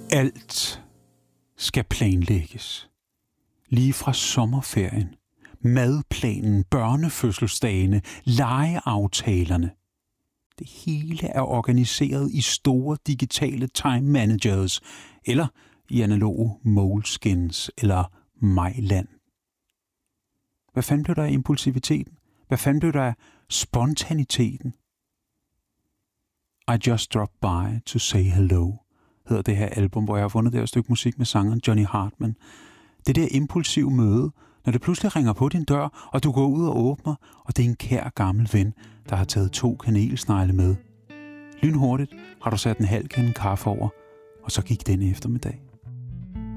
Alt skal planlægges. Lige fra sommerferien, madplanen, børnefødselsdagene, legeaftalerne. Det hele er organiseret i store digitale time managers, eller i analoge Moleskins eller Mejland. Hvad fanden blev der af impulsiviteten? Hvad fanden blev der af spontaniteten? I Just Dropped By to Say Hello hedder det her album, hvor jeg har fundet det her stykke musik med sangeren Johnny Hartman. Det der impulsive møde, når det pludselig ringer på din dør, og du går ud og åbner, og det er en kær gammel ven, der har taget 2 kanelsnegle med. Lynhurtigt har du sat en halv kande kaffe over, og så gik den eftermiddag.